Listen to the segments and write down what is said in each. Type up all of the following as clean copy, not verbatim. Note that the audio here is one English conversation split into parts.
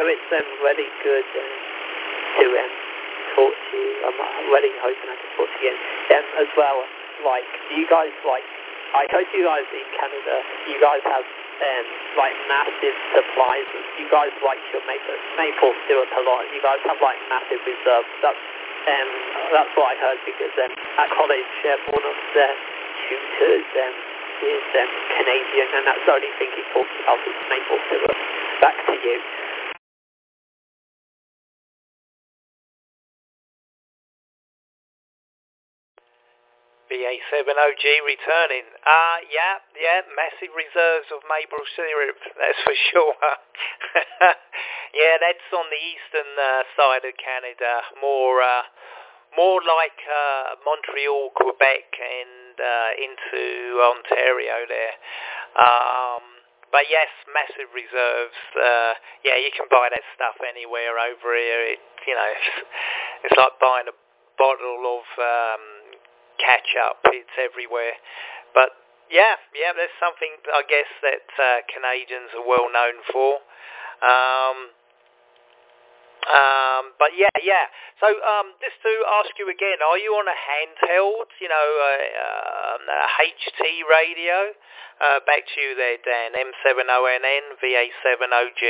it's really good to talk to you. I'm really hoping I can talk to you again. As well, like, do you guys, like, I heard you guys in Canada, you guys have, like, massive supplies. You guys like your maple syrup a lot. You guys have, like, massive reserves. That's what I heard because at college, one of the tutors is Canadian, and that's the only thing he talks about is maple syrup. Back to you. VA7OG returning. Yeah, massive reserves of maple syrup, that's for sure. Yeah, that's on the eastern side of Canada, more like Montreal, Quebec, and into Ontario there. But yes, massive reserves. Yeah, you can buy that stuff anywhere over here. It's like buying a bottle of ketchup. It's everywhere. But yeah, there's something I guess that Canadians are well known for. But yeah. So just to ask you again, are you on a handheld, HT radio? Back to you there, Dan. M7ONN VA7OG.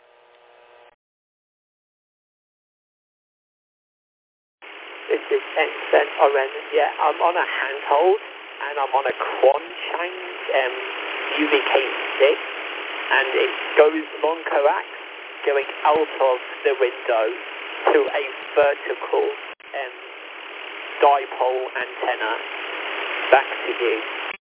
This is M7ONN. Yeah, I'm on a handhold, and I'm on a Quanchang UVK6, and it goes long coax, going out of the window to a vertical dipole antenna. Back to you.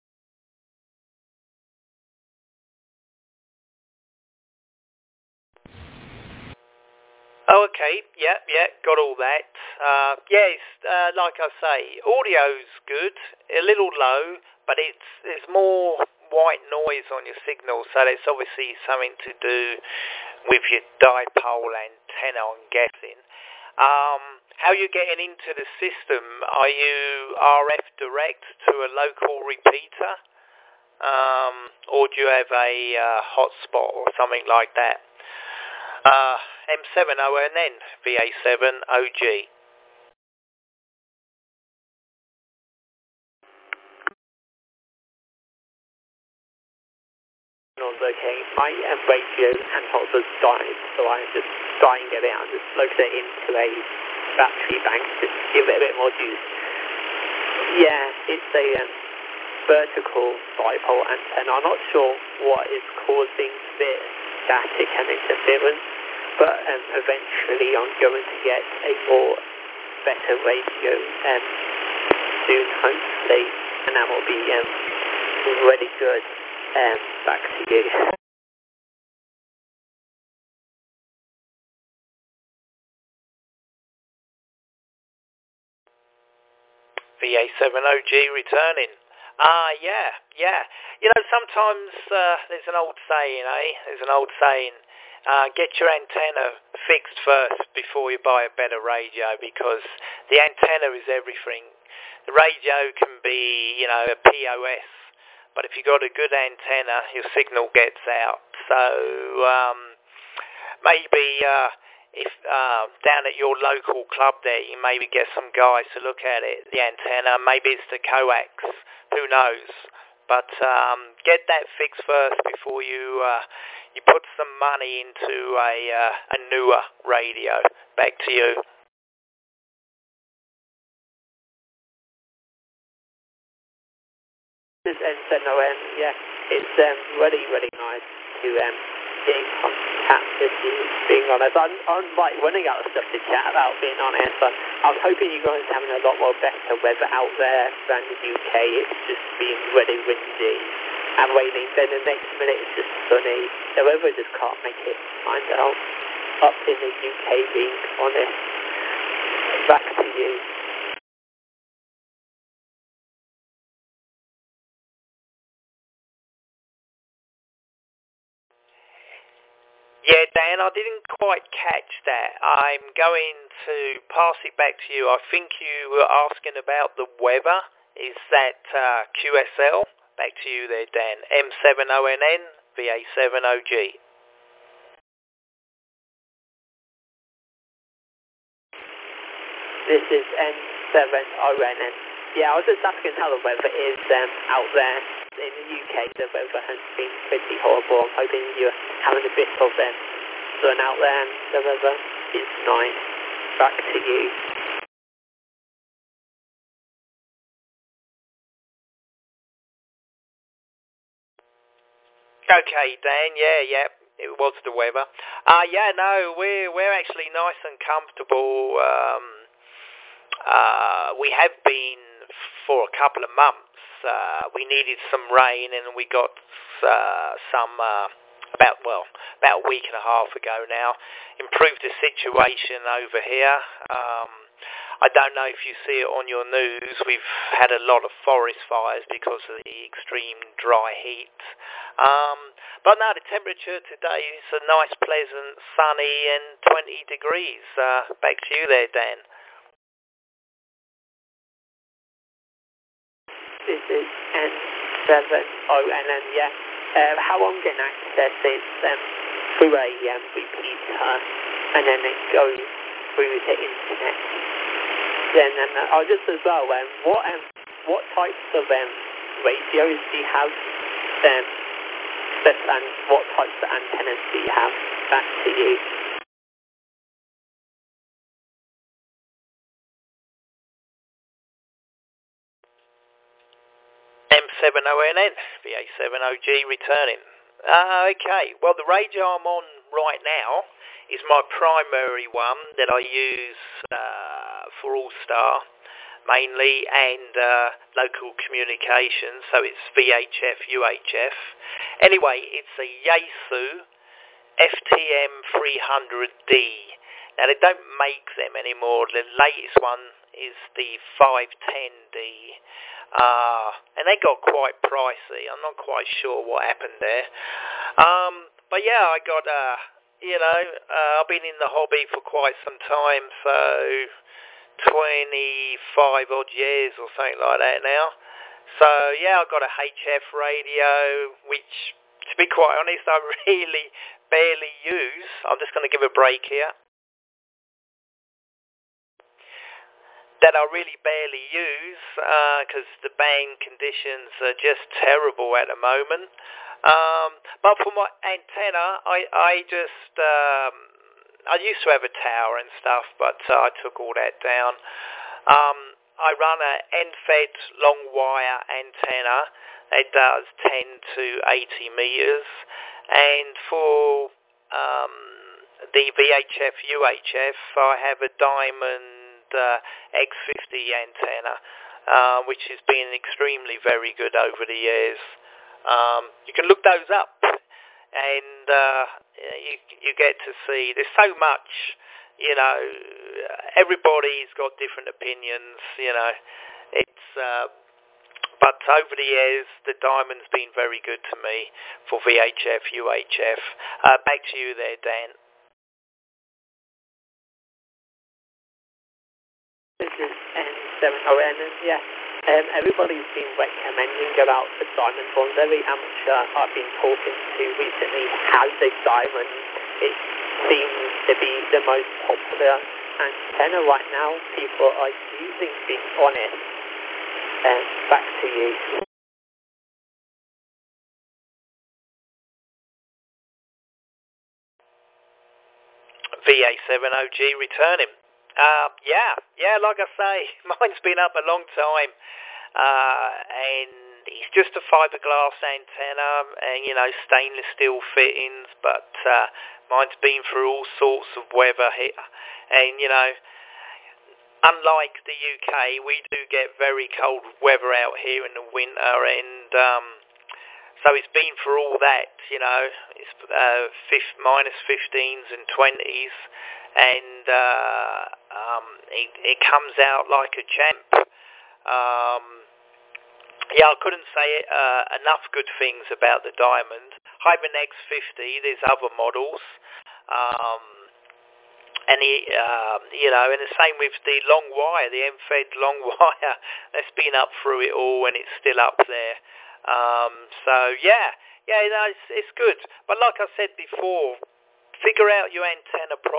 Oh, okay. Yeah, got all that. Yes, like I say, audio's good, a little low, but there's more white noise on your signal, so that's obviously something to do with your dipole antenna, I'm guessing. How are you getting into the system? Are you RF direct to a local repeater? Or do you have a hotspot or something like that? M7ONN VA7OG. Okay, my radio handhold was dying, so I just dying it out and just plugged it into a battery bank to give it a bit more juice. Yeah, it's a vertical dipole antenna. I'm not sure what is causing the static and interference, but eventually I'm going to get a better radio soon, hopefully, and that will be really good. Back to you. VA7OG returning. Yeah. Sometimes there's an old saying, There's an old saying, get your antenna fixed first before you buy a better radio, because the antenna is everything. The radio can be, a POS, but if you've got a good antenna, your signal gets out. So maybe if down at your local club there, you maybe get some guys to look at it, the antenna. Maybe it's the coax. Who knows? But get that fixed first before you put some money into a newer radio. Back to you. This is M7ONN. Yeah, it's really, really nice to get in contact with you, being honest. I'm like running out of stuff to chat about, being honest. But I was hoping you guys are having a lot more better weather out there than the UK. It's just been really windy and raining. Then the next minute it's just sunny. The weather just can't make it find out up in the UK, being honest. Back to you. Yeah, Dan, I didn't quite catch that. I'm going to pass it back to you. I think you were asking about the weather. Is that QSL? Back to you there, Dan. M7ONN VA7OG. This is N7ONN. Yeah, I was just asking how the weather is out there in the UK. The weather has been pretty horrible. I'm hoping you're having a bit of sun out there and the weather is nice. Back to you. Okay, Dan. Yeah. It was the weather. Yeah, no, we're actually nice and comfortable. We have been for a couple of months. We needed some rain, and we got some about a week and a half ago now. Improved the situation over here. I don't know if you see it on your news. We've had a lot of forest fires because of the extreme dry heat. But no, the temperature today is a nice, pleasant, sunny and 20 degrees. Back to you there, Dan. This is N7ONN, yeah. How I'm getting access is through a repeater, and then it goes through the internet. Then I just as well, what types of radios do you have? And what types of antennas do you have? Back to you. M7ONN, VA7OG returning. Okay, well the radio I'm on right now is my primary one that I use for All-Star mainly, and local communications, so it's VHF, UHF. Anyway, it's a Yaesu FTM 300D. Now they don't make them anymore. The latest one is the 510D. And they got quite pricey. I'm not quite sure what happened there. But yeah, I got, I've been in the hobby for quite some time, so 25 odd years or something like that now. So yeah, I've got a HF radio, which, to be quite honest, I really barely use. I'm just going to give a break here. That I really barely use because the band conditions are just terrible at the moment. But for my antenna, I used to have a tower and stuff, but I took all that down. I run an end-fed long wire antenna. It does 10 to 80 meters, and for the VHF UHF, I have a Diamond X50 antenna, which has been extremely very good over the years. You can look those up, and you get to see there's so much, everybody's got different opinions, it's but over the years the Diamond's been very good to me for VHF, UHF. Back to you there, Dan. This is N7ONN, yeah. Everybody's been recommending about the Diamond ones. Every amateur I've been talking to recently has a Diamond. It seems to be the most popular antenna right now. People are using, being honest. Back to you. VA7OG returning. Yeah, like I say, mine's been up a long time, and it's just a fiberglass antenna, and stainless steel fittings, but mine's been through all sorts of weather here, and unlike the UK, we do get very cold weather out here in the winter, and so it's been through all that, it's minus 15s and 20s, and it comes out like a champ. I couldn't say enough good things about the Diamond. Hyben X50, there's other models, and and the same with the long wire, the M-Fed long wire. That's been up through it all, and it's still up there. It's good. But like I said before, figure out your antenna problem.